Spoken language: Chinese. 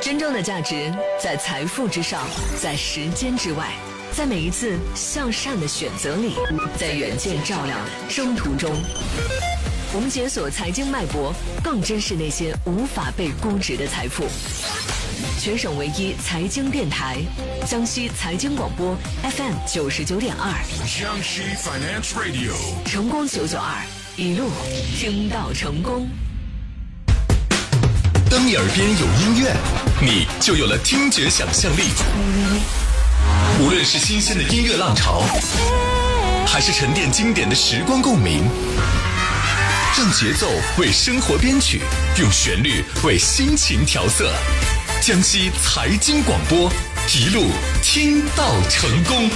真正的价值在财富之上，在时间之外，在每一次向善的选择里，在远见照亮的征途中。我们解锁财经脉搏，更珍视那些无法被估值的财富。全省唯一财经电台，江西财经广播 FM 99.2， 江西 Finance Radio， 成功992，一路听到成功。 当你耳边有音乐，你就有了听觉想象力。无论是新鲜的音乐浪潮，还是沉淀经典的时光共鸣，让节奏为生活编曲，用旋律为心情调色。江西财经广播，一路听到成功。